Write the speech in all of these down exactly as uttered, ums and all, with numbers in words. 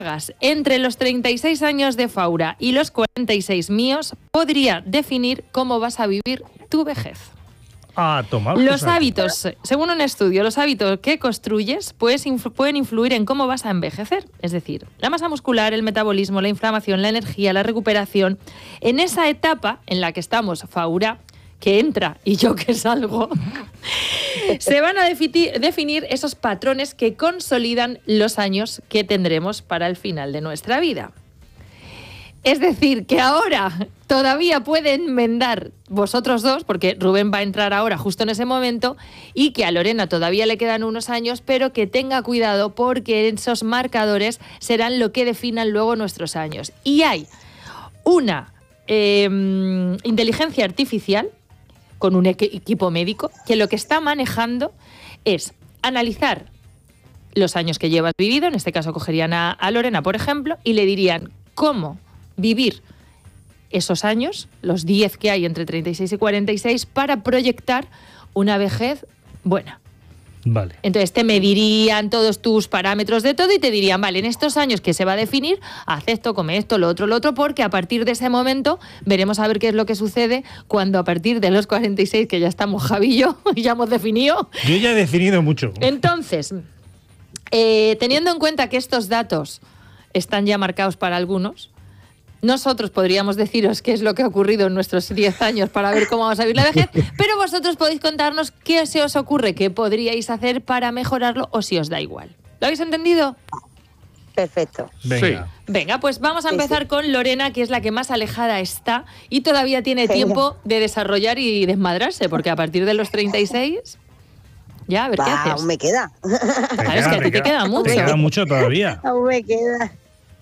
entre los treinta y seis años de Faura y los cuarenta y seis míos podría definir cómo vas a vivir tu vejez. Ah, toma. Los hábitos, según un estudio, los hábitos que construyes pues, influ- pueden influir en cómo vas a envejecer. Es decir, la masa muscular, el metabolismo, la inflamación, la energía, la recuperación. En esa etapa en la que estamos, Faura, que entra y yo que salgo, se van a defi- definir esos patrones que consolidan los años que tendremos para el final de nuestra vida. Es decir, que ahora todavía pueden enmendar vosotros dos, porque Rubén va a entrar ahora justo en ese momento, y que a Lorena todavía le quedan unos años, pero que tenga cuidado porque esos marcadores serán lo que definan luego nuestros años. Y hay una eh, inteligencia artificial con un equ- equipo médico que lo que está manejando es analizar los años que llevas vivido, en este caso cogerían a, a Lorena, por ejemplo, y le dirían cómo vivir esos años, los diez que hay entre treinta y seis y cuarenta y seis, para proyectar una vejez buena. Vale. Entonces te medirían todos tus parámetros de todo y te dirían, vale, en estos años que se va a definir, haz esto, come esto, lo otro, lo otro, porque a partir de ese momento veremos a ver qué es lo que sucede cuando a partir de los cuarenta y seis, que ya estamos Javi y yo, ya hemos definido. Yo ya he definido mucho. Entonces, eh, teniendo en cuenta que estos datos están ya marcados para algunos, nosotros podríamos deciros qué es lo que ha ocurrido en nuestros diez años para ver cómo vamos a vivir la vejez, pero vosotros podéis contarnos qué se os ocurre, qué podríais hacer para mejorarlo o si os da igual. ¿Lo habéis entendido? Perfecto. Venga. Sí. Venga, pues vamos a Sí, empezar sí. con Lorena, que es la que más alejada está y todavía tiene Venga. tiempo de desarrollar y desmadrarse, porque a partir de los treinta y seis, ya, a ver qué Va, haces. aún me queda. Claro, es que a ti te queda mucho. Te queda mucho todavía. Aún me queda.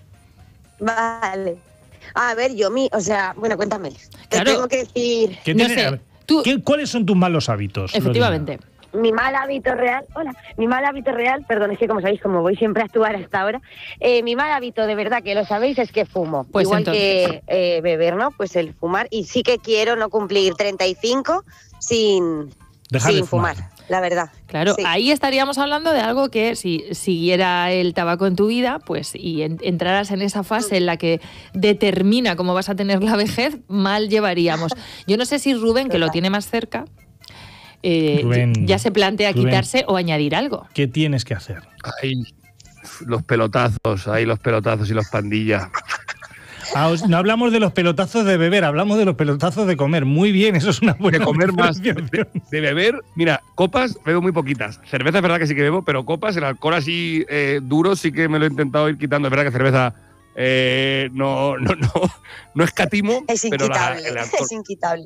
Vale. A ver, yo mi, o sea, bueno, cuéntame. Claro. Te tengo que decir ¿Qué No tiene- sé, a ver, tú- ¿qué- ¿Cuáles son tus malos hábitos? Efectivamente. mi mal hábito real. Hola, mi mal hábito real, perdón, es que como sabéis, como voy siempre a actuar hasta ahora, eh, mi mal hábito, de verdad que lo sabéis, es que fumo. Pues Igual entonces. que eh, beber, ¿no? Pues el fumar. Y sí que quiero no cumplir treinta y cinco sin, Dejar de sin fumar. fumar, la verdad. Claro, Sí. ahí estaríamos hablando de algo que si siguiera el tabaco en tu vida, pues y en- entraras en esa fase en la que determina cómo vas a tener la vejez, mal llevaríamos. Yo no sé si Rubén, que lo Total. tiene más cerca, eh, Rubén, ya se plantea Rubén. quitarse o añadir algo. ¿Qué tienes que hacer? Ahí, los pelotazos, ahí los pelotazos y los pandillas. Ah, os- no hablamos de los pelotazos de beber, hablamos de los pelotazos de comer. Muy bien, eso es una buena De comer más. De, diferenciación. de beber, mira, copas bebo muy poquitas. Cerveza es verdad que sí que bebo, pero copas, el alcohol así eh, duro sí que me lo he intentado ir quitando. Es verdad que cerveza eh, no, no, no, no escatimo, Es pero la, inquitable, el alcohol, es inquitable.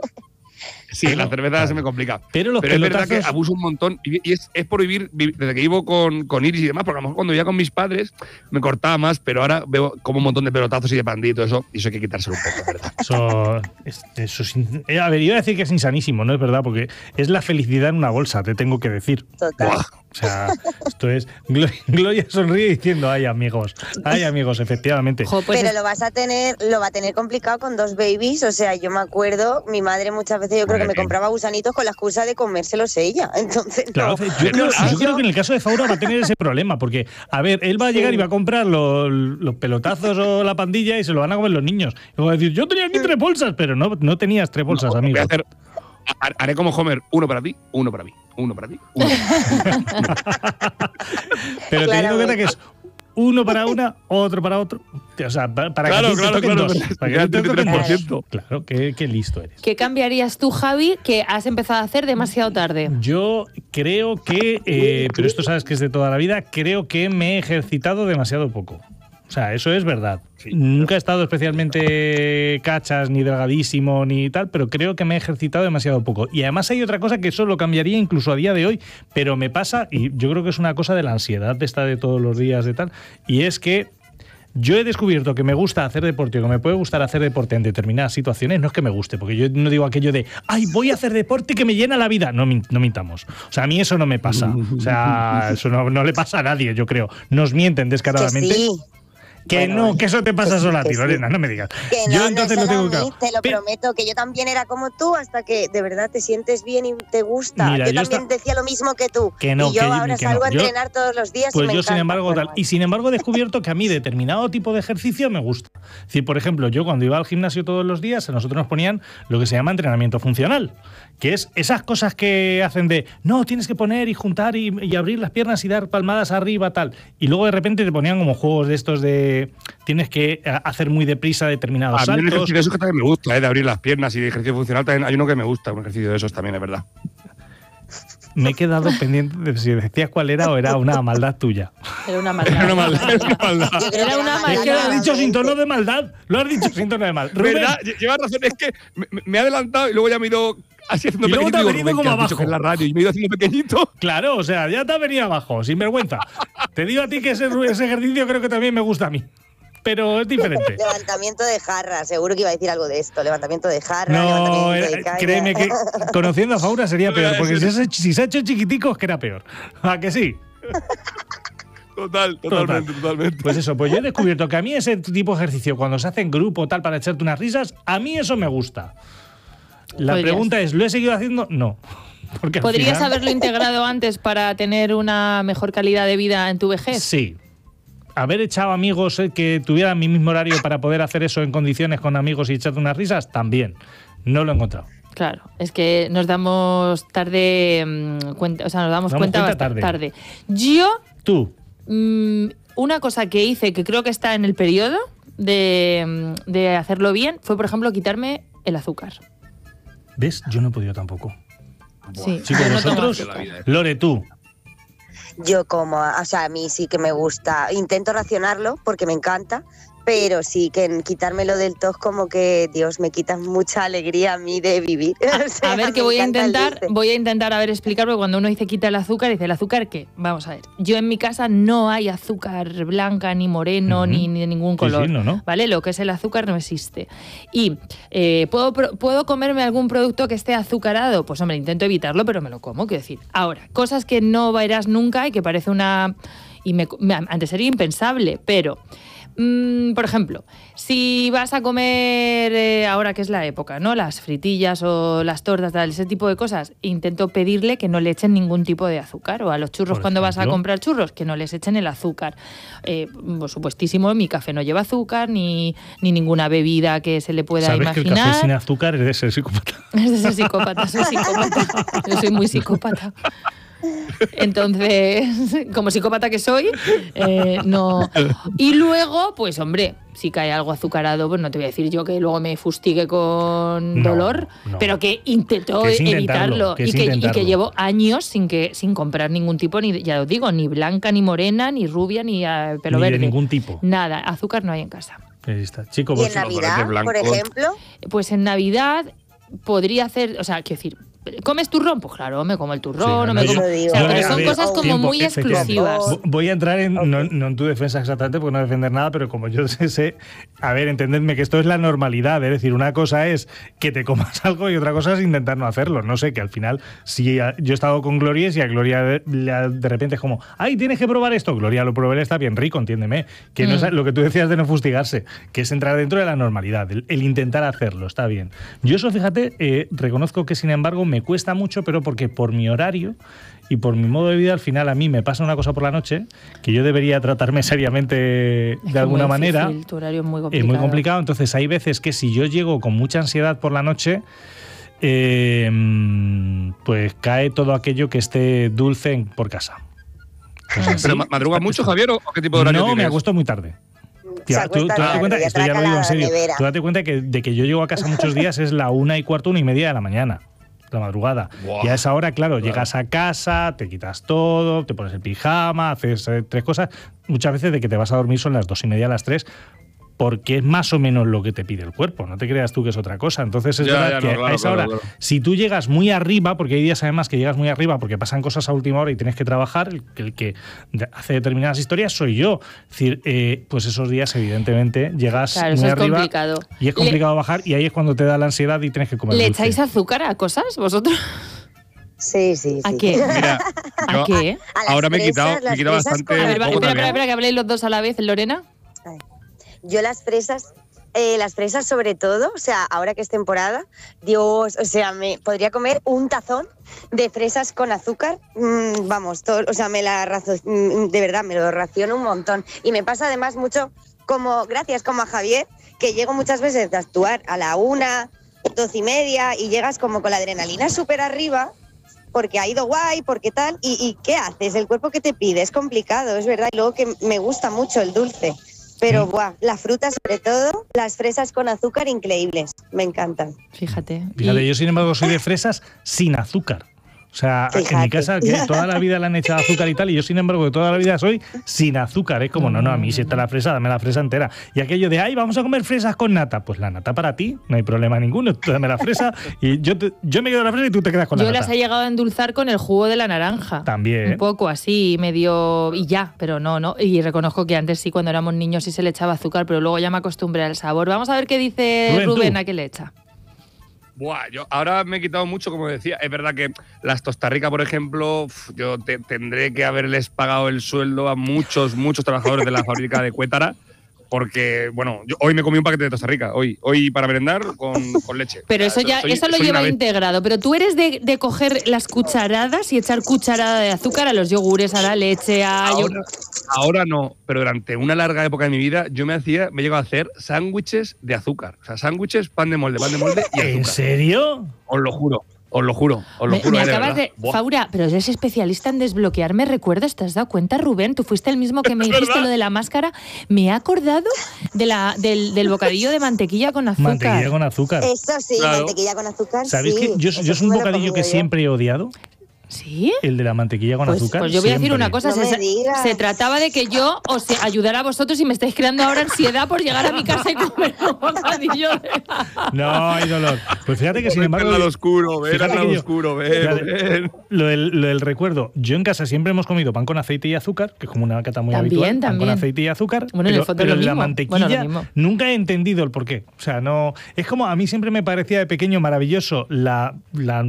sí, la cerveza se me complica. Pero los Pero es verdad pelotazos... que abuso un montón y, y es, es por vivir, vi- desde que vivo con, con Iris y demás, porque a lo mejor cuando vivía con mis padres me cortaba más, pero ahora veo como un montón de pelotazos y de pandito, eso, y eso hay que quitárselo un poco, ¿verdad? Eso, es- eso es in- eh, a ver, iba a decir que es insanísimo, ¿no? Es verdad, porque es la felicidad en una bolsa, te tengo que decir. Total. Buah. O sea, esto es... Glo- Gloria sonríe diciendo, ay, amigos, ay, amigos, efectivamente. Jo, pues Pero es- lo vas a tener, lo va a tener complicado con dos babies. O sea, yo me acuerdo, mi madre muchas veces yo creo que me Vale. compraba gusanitos con la excusa de comérselos ella. Entonces, Claro, no. yo, creo, Ah, yo creo que en el caso de Faura va a tener ese problema, porque, a ver, él va a llegar y va a comprar los, los pelotazos o la pandilla y se lo van a comer los niños. Y va a decir, yo tenía aquí tres bolsas, pero no, no tenías tres bolsas, No, voy amigo. a hacer, ha- haré como Homer, uno para ti, uno para mí, uno para ti, uno para mí. Pero teniendo en cuenta Claramente. que es uno para una, otro para otro. O sea, pa- para Claro, que a ti te claro, toquen claro, dos. claro. Para que a ti te Ya, toquen dos. treinta y tres por ciento. Claro, qué, qué listo eres. ¿qué cambiarías tú, Javi, que has empezado a hacer demasiado tarde? Yo creo que, eh, pero esto sabes que es de toda la vida, creo que me he ejercitado demasiado poco. O sea, eso es verdad. Sí. Nunca he estado especialmente cachas, ni delgadísimo, ni tal, pero creo que me he ejercitado demasiado poco. Y además hay otra cosa que eso lo cambiaría incluso a día de hoy, pero me pasa, y yo creo que es una cosa de la ansiedad de esta de todos los días de tal, y es que yo he descubierto que me gusta hacer deporte o que me puede gustar hacer deporte en determinadas situaciones. No es que me guste, porque yo no digo aquello de ¡ay, voy a hacer deporte que me llena la vida! No, min- no mintamos. O sea, a mí eso no me pasa. O sea, eso no, no le pasa a nadie, yo creo. Nos mienten Que descaradamente. sí. Que Bueno, no, bueno. que eso te pasa Que sí, sola a ti, que sí. Lorena, no me digas. Que no, Yo no entonces es lo solo tengo a claro. mí, te lo Pe- prometo, que yo también era como tú hasta que de verdad te sientes bien y te gusta. Mira, yo, yo también esta- decía lo mismo que tú. Que no, y yo que- ahora que salgo no. a Yo- entrenar todos los días Pues y me yo, encanta. sin embargo, Bueno, tal. bueno. Y sin embargo, he descubierto que a mí determinado tipo de ejercicio me gusta. Es decir, por ejemplo, yo cuando iba al gimnasio todos los días, a nosotros nos ponían lo que se llama entrenamiento funcional, que es esas cosas que hacen de, no, tienes que poner y juntar y, y abrir las piernas y dar palmadas arriba, tal. Y luego de repente te ponían como juegos de estos de, tienes que eh, hacer muy deprisa determinados A mí un saltos. ejercicio de esos que también me gusta, ¿eh? De abrir las piernas y de ejercicio funcional también hay uno que me gusta, un ejercicio de esos también, es verdad. Me he quedado pendiente de si decías cuál era o era una maldad tuya. Era una maldad. Era una maldad, era una maldad. Yo creo Era que una la maldad. Es que lo has dicho sin claramente. tono de maldad. Lo has dicho sin tono de mal. Rubén, ¿Verdad? Lle- Llevas razón, es que me, me- me he adelantado y luego ya me he ido así haciendo Y luego pequeñito. te has y digo, venido Rubén, como que has dicho abajo. que es la radio y me he ido haciendo pequeñito. claro, o sea, ya te has venido abajo, sin vergüenza. Te digo a ti que ese, ese ejercicio creo que también me gusta a mí. Pero es diferente. Levantamiento de jarra, seguro que iba a decir algo de esto. Levantamiento de jarra, No, levantamiento de eh, caña. créeme que conociendo a Faura sería peor, porque si se, si se ha hecho chiquitico es que era peor. ¿A que sí? Total, totalmente, totalmente. Pues eso, pues yo he descubierto que a mí ese tipo de ejercicio, cuando se hace en grupo tal para echarte unas risas, a mí eso me gusta. La Podrías. pregunta es, ¿lo he seguido haciendo? No. Porque al ¿Podrías final- haberlo integrado antes para tener una mejor calidad de vida en tu vejez? Sí. Haber echado amigos eh, que tuvieran mi mismo horario para poder hacer eso en condiciones con amigos y echarte unas risas, también. No lo he encontrado. Claro, es que nos damos tarde mm, cuenta, o sea, nos damos, Damos cuenta, cuenta bastante tarde. tarde. Yo, Tú, mm, una cosa que hice que creo que está en el periodo de, mm, de hacerlo bien fue, por ejemplo, quitarme el azúcar. ¿ves? Yo no he podido tampoco. Sí, Chicos, yo no tomo vosotros, azúcar. Lore, tú. Yo como, o sea, a mí sí que me gusta. Intento racionarlo porque me encanta, pero sí que en quitármelo del todo es como que, Dios, me quitas mucha alegría a mí de vivir. O sea, A ver, que me voy a encanta el intentar, dulce. voy a intentar a ver explicar, porque cuando uno dice quita el azúcar, dice el azúcar ¿qué? Vamos a ver. Yo en mi casa no hay azúcar blanca, ni moreno, Ujú. ni, ni de ningún Sí, color. sí, no, no. ¿Vale? Lo que es el azúcar no existe. Y eh, ¿puedo, pro- ¿puedo comerme algún producto que esté azucarado? Pues hombre, intento evitarlo, pero me lo como, quiero decir. Ahora, cosas que no verás nunca y que parece una... y me, me- antes sería impensable, pero... Mm, por ejemplo, si vas a comer, eh, ahora que es la época, ¿no? Las fritillas o las tortas, tal, ese tipo de cosas, intento pedirle que no le echen ningún tipo de azúcar. O a los churros, Por cuando vas a ejemplo. comprar churros, que no les echen el azúcar. Eh, por supuestísimo, mi café no lleva azúcar, ni, ni ninguna bebida que se le pueda Sabes que el imaginar. café sin azúcar es de ser psicópata. Es de ser psicópata, soy psicópata. Yo soy muy psicópata. Entonces, como psicópata que soy, eh, no. Y luego, pues hombre, si cae algo azucarado, pues no te voy a decir yo que luego me fustigue con No, dolor, no. pero que intento Que es intentarlo, evitarlo. que es y, que, y intentarlo. que llevo años sin que sin comprar ningún tipo, ni ya os digo, ni blanca, ni morena, ni rubia, ni eh, pelo Ni de verde. ningún tipo. Nada, azúcar no hay en casa. Ahí está. Chico, Y vos- en Navidad, colorantes por blancos. ejemplo, Pues en Navidad podría hacer, o sea, quiero decir, ¿comes turrón? Pues claro, me como el turrón, Sí, no no, me yo- como... Lo digo. o sea, yo- pero a son ver, cosas como tiempo, muy efectivamente. exclusivas. Tiempo. Vo- Voy a entrar en, Ok. no, no en tu defensa exactamente, porque no defender nada, pero como yo sé, sé, a ver, entendedme que esto es la normalidad, es decir, una cosa es que te comas algo y otra cosa es intentar no hacerlo. No sé, que al final, si a- yo he estado con Gloria y a Gloria de, le- de repente es como, ay, tienes que probar esto, Gloria, lo probaré, está bien rico, entiéndeme, que no es Mm. lo que tú decías de no fustigarse, que es entrar dentro de la normalidad, el, el intentar hacerlo, está bien. Yo eso, fíjate, eh, reconozco que sin embargo me cuesta mucho, pero porque por mi horario y por mi modo de vida, al final a mí me pasa una cosa por la noche que yo debería tratarme seriamente Es de que alguna muy manera. difícil, tu horario es muy Es complicado. muy complicado, entonces hay veces que si yo llego con mucha ansiedad por la noche, eh, mm, pues cae todo aquello que esté dulce en- por casa. Pues así, ¿Pero ma- madrugas mucho, Javier, o qué tipo de horario no, me tienes? acuesto muy tarde. se Tía, tú, tú acuesta date tarde cuenta, y esto ya atraca lo digo la en serio, nevera. tú date cuenta que de que yo llego a casa muchos días es la una y cuarto, una y media de la mañana, la madrugada. Buah. Y a esa hora, claro, Claro. llegas a casa, te quitas todo, te pones el pijama, haces eh, tres cosas. Muchas veces de que te vas a dormir son las dos y media, las tres, porque es más o menos lo que te pide el cuerpo. No te creas tú que es otra cosa. Entonces es Ya, verdad ya, que no, claro, a esa claro, hora, claro. si tú llegas muy arriba, porque hay días además que llegas muy arriba porque pasan cosas a última hora y tienes que trabajar, el, el que hace determinadas historias soy yo. Es decir, eh, pues esos días evidentemente llegas Claro, muy eso es arriba complicado. y es complicado bajar y ahí es cuando te da la ansiedad y tienes que comer ¿Le dulce. echáis azúcar a cosas vosotros? sí, sí, sí. ¿A qué? Mira, ¿A yo qué? A las ahora me he fresas, quitado, me he las quitado fresas bastante. con- A ver, un va- poco espera, espera, también. espera, que habléis los dos a la vez, Lorena. Yo las fresas, eh, las fresas sobre todo, o sea, ahora que es temporada, Dios, o sea, me podría comer un tazón de fresas con azúcar, mm, vamos, todo, o sea, me la razo, mm, de verdad, me lo raciono un montón. Y me pasa además mucho, como gracias como a Javier, que llego muchas veces de actuar a la una, doce y media, y llegas como con la adrenalina súper arriba, porque ha ido guay, porque tal, y, y ¿qué haces? El cuerpo que te pide, es complicado, es verdad, y luego que me gusta mucho el dulce, pero Sí. buah, la fruta sobre todo, las fresas con azúcar increíbles, me encantan. Fíjate. Fíjate, Y- yo sin embargo soy de fresas sin azúcar. O sea, en mi Fíjate. casa que toda la vida le han echado azúcar y tal, y yo sin embargo de toda la vida soy sin azúcar. Es como, no, no, a mí si está la fresa, dame la fresa entera. Y aquello de, ay, vamos a comer fresas con nata. Pues la nata para ti, no hay problema ninguno. Tú dame la fresa y yo, te- yo me quedo la fresa y tú te quedas con Yo la las nata. he llegado a endulzar con el jugo de la naranja. También. Un poco así, medio. Y ya, pero no, no. Y reconozco que antes sí, cuando éramos niños, sí se le echaba azúcar, pero luego ya me acostumbré al sabor. Vamos a ver qué dice Rubén, Rubén, tú. a qué le echa. Buah, yo ahora me he quitado mucho, como decía. Es verdad que las Tosta Rica, por ejemplo, uf, yo te- tendré que haberles pagado el sueldo a muchos, muchos trabajadores de la fábrica de Cuétara, porque, bueno, yo hoy me comí un paquete de Tosta Rica, hoy, hoy para merendar con, con leche. Pero O sea, eso ya, soy- eso lo soy lleva una bestia. integrado. Pero tú eres de, de coger las cucharadas y echar cucharada de azúcar a los yogures, a la leche, a. yo- Ahora, ahora no, pero durante una larga época de mi vida yo me hacía, me he llegado a hacer sándwiches de azúcar. O sea, sándwiches, pan de molde, pan de molde y ¿En azúcar. serio? Os lo juro, os lo juro, os lo Me, juro. me eh, de acabas verdad. de. Buah. Faura, pero eres especialista en desbloquearme recuerdos. ¿Te has dado cuenta, Rubén? Tú fuiste el mismo que me dijiste verdad. lo de la máscara. Me he acordado de la, del, del bocadillo de mantequilla con azúcar. Mantequilla con azúcar. Eso sí, Claro. mantequilla con azúcar, ¿Sabéis sí. que yo, eso yo es sí un me lo he bocadillo que comido yo. siempre he odiado? ¿Sí? El de la mantequilla con Pues, azúcar. pues yo voy a decir siempre. una cosa, No me se, digas. se trataba de que yo os ayudara a vosotros y me estáis creando ahora ansiedad por llegar a mi casa y comer un bocadillo de... No, hay dolor. Pues fíjate que sin Ven embargo. al lado oscuro, ven fíjate al lado que yo- oscuro, ven, fíjate, ven. Lo del, lo del recuerdo. Yo en casa siempre hemos comido pan con aceite y azúcar, que es como una cata muy También, habitual. Pan también. con aceite y azúcar. Bueno, en pero el fondo pero lo la mismo. mantequilla Bueno, lo mismo. nunca he entendido el porqué. O sea, no. Es como a mí siempre me parecía de pequeño maravilloso la, la,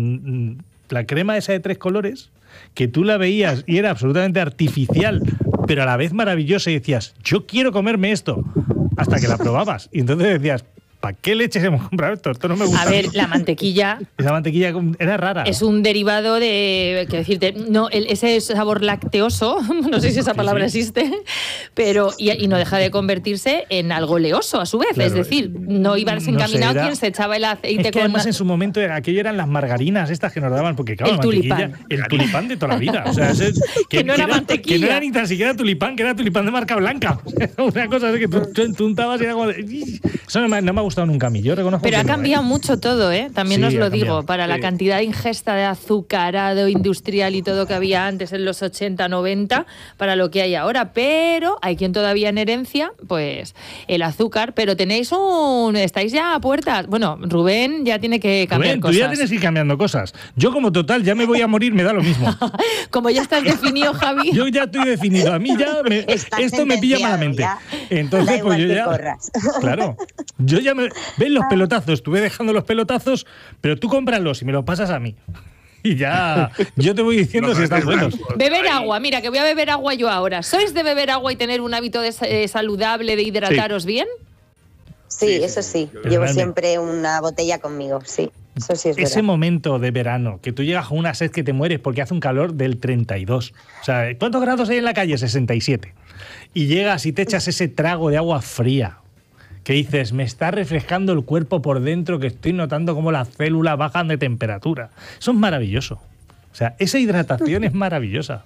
la crema esa de tres colores, que tú la veías y era absolutamente artificial, pero a la vez maravillosa, y decías, yo quiero comerme esto, hasta que la probabas. Y entonces decías, ¿para qué leches hemos comprado esto? Esto no me gusta. A ver, la mantequilla Esa mantequilla era rara. es un derivado de, quiero decirte, no, el- ese sabor lacteoso, no sé si esa Sí, palabra sí. existe, pero y, y no deja de convertirse en algo leoso a su vez. Claro, es decir, no ibas no sé, encaminado era- quien se echaba el aceite Es que con... además en su momento era- aquello eran las margarinas estas que nos daban, porque claro, El la mantequilla, tulipán. el tulipán de toda la vida. O sea, ese- Que no era que mantequilla. Que no era ni tan siquiera tulipán, que era tulipán de marca blanca. Una cosa así que tú, tú, tú untabas y era como de- Eso no me, no me ha gustado nunca a mí. Yo reconozco Pero que ha no, cambiado ¿eh? mucho todo, ¿eh? También Sí, os lo ha cambiado. digo, para la Sí. cantidad de ingesta de azucarado industrial y todo que había antes en los ochenta, noventa, para lo que hay ahora. Pero hay quien todavía en herencia, pues el azúcar. Pero tenéis un... Estáis ya a puertas. Bueno, Rubén ya tiene que cambiar Rubén, tú cosas. ya tienes que ir cambiando cosas. Yo como total ya me voy a morir, me da lo mismo. Como ya estás definido, Javi. Yo ya estoy definido. A mí ya me- Está esto me pilla sentenciado, malamente. ya. Entonces, Da pues igual yo que ya. corras. Claro. Yo ya me. ¿Ven los pelotazos? Estuve dejando los pelotazos, pero tú cómpralos y me los pasas a mí. Y ya. Yo te voy diciendo Los si están haces buenos. blancos. Beber Ahí. agua, mira, que voy a beber agua yo ahora. ¿Sois de beber agua y tener un hábito de, eh, saludable, de hidrataros bien? Sí, Sí, sí, eso sí. yo- Llevo Realmente. siempre una botella conmigo, sí. Eso sí es Ese verdad. momento de verano, que tú llegas con una sed que te mueres porque hace un calor del treinta y dos. O sea, ¿cuántos grados hay en la calle? sesenta y siete. Y llegas y te echas ese trago de agua fría. Que dices, me está refrescando el cuerpo por dentro, que estoy notando cómo las células bajan de temperatura. Eso es maravilloso. O sea, esa hidratación es maravillosa.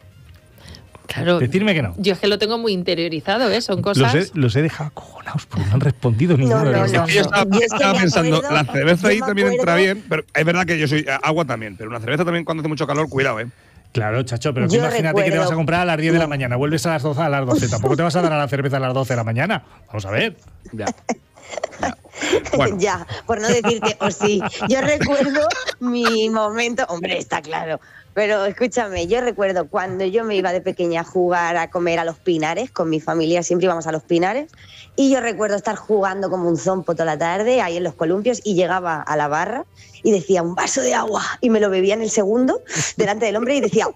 Claro. Decirme que no. Yo es que lo tengo muy interiorizado, ¿eh? Son Los cosas... he, los he dejado acojonados porque no han respondido ninguno No, de no, los no. dos. Yo estaba, Yo es que estaba me pensando, acuerdo- la cerveza yo ahí me también entra acuerdo- bien, pero es verdad que yo soy agua también, pero una cerveza también cuando hace mucho calor, cuidado, ¿eh? Claro, chacho, pero tú Yo imagínate que te recuerdo- vas a comprar a las diez de la No. mañana, vuelves a las doce a las doce. Tampoco te vas a dar a la cerveza a las doce de la mañana. Vamos a ver. Ya. Ya. Bueno, Ya, por no decirte, o sí. Yo recuerdo mi momento, hombre, está claro. Pero escúchame, yo recuerdo cuando yo me iba de pequeña a jugar a comer a los Pinares, con mi familia siempre íbamos a los Pinares, y yo recuerdo estar jugando como un zompo toda la tarde ahí en los columpios y llegaba a la barra y decía un vaso de agua y me lo bebía en el segundo delante del hombre y decía,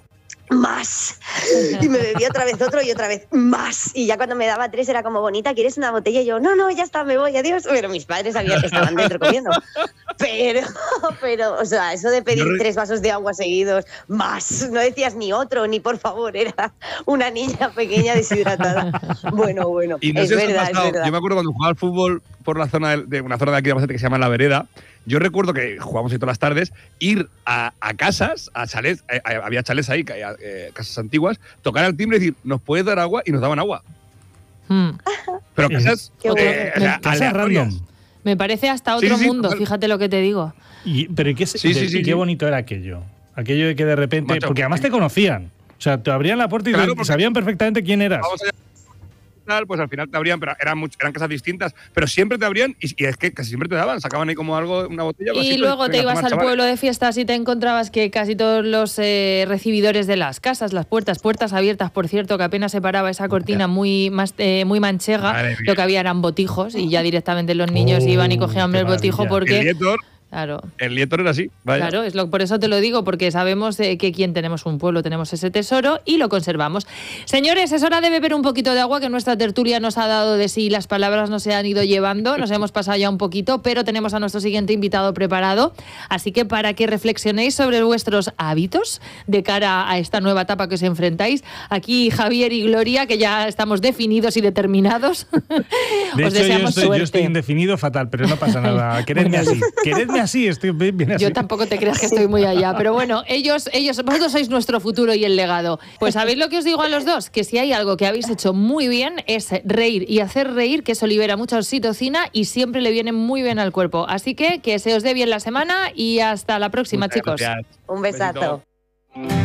más. Y me bebía otra vez otro y otra vez más. Y ya cuando me daba tres era como, bonita, ¿quieres una botella? Y yo, no, no, ya está, me voy, adiós. Pero mis padres sabían que estaban dentro comiendo. Pero, pero, o sea, eso de pedir Yo- tres vasos de agua seguidos, más. No decías ni otro, ni por favor, era una niña pequeña deshidratada. Bueno, bueno, Y no es sé si os ha verdad, es pasado, verdad. yo me acuerdo cuando jugaba al fútbol por la zona de, de una zona de aquí de Albacete que se llama La Vereda. Yo recuerdo que jugábamos ahí todas las tardes, ir a, a casas, a chalés, eh, eh, había chalés ahí, que- eh, casas antiguas, tocar al timbre y decir, ¿nos puedes dar agua? Y nos daban agua. Hmm. Pero Eh, casas, Qué eh, bueno. o sea, Casas aleatorias. random. Me parece hasta Sí, otro sí, mundo, total. fíjate lo que te digo. Y, pero ¿y qué, Sí, de- sí, sí, y qué sí. bonito era aquello? Aquello de que de repente. Macho, porque además te conocían. O sea, te abrían la puerta y Claro, te- porque- sabían perfectamente quién eras. Vamos allá. Tal, pues al final te abrían, pero eran, much- eran casas distintas, pero siempre te abrían y, y es que casi siempre te daban, sacaban ahí como algo, una botella. algo Y así, luego pues, te venga, ibas tomar, al chavales. pueblo de fiestas y te encontrabas que casi todos los eh, recibidores de las casas, las puertas, puertas abiertas, por cierto, que apenas se paraba esa cortina muy, más, eh, muy manchega, Madre mía. lo que había eran botijos y ya directamente los niños Oh, iban y cogían qué el botijo maravilla. porque… El Lietor, Claro. el Lietor era así, vaya. Claro, es lo, por eso te lo digo, porque sabemos eh, que quien tenemos un pueblo tenemos ese tesoro y lo conservamos. Señores, es hora de beber un poquito de agua, que nuestra tertulia nos ha dado de sí, las palabras nos se han ido llevando, nos hemos pasado ya un poquito, pero tenemos a nuestro siguiente invitado preparado, así que para que reflexionéis sobre vuestros hábitos de cara a esta nueva etapa que os enfrentáis, aquí Javier y Gloria, que ya estamos definidos y determinados, De os hecho, yo deseamos estoy, yo suerte. estoy indefinido fatal, pero no pasa nada. Queredme así. Queredme así, estoy bien así. Yo tampoco te creas que estoy muy allá, pero bueno, ellos, ellos, vosotros sois nuestro futuro y el legado. Pues ¿sabéis lo que os digo a los dos? Que si hay algo que habéis hecho muy bien es reír y hacer reír, que eso libera mucha oxitocina y siempre le viene muy bien al cuerpo. Así que que se os dé bien la semana y hasta la próxima, Muchas chicos. gracias. Un Besito. besazo.